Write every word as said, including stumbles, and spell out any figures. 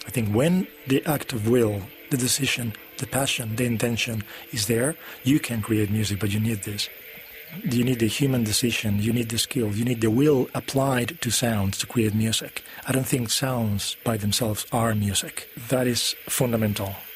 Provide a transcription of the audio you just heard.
I think when the act of will, the decision, the passion, the intention is there, you can create music, but you need this. You need the human decision, you need the skill, you need the will applied to sounds to create music. I don't think sounds by themselves are music. That is fundamental.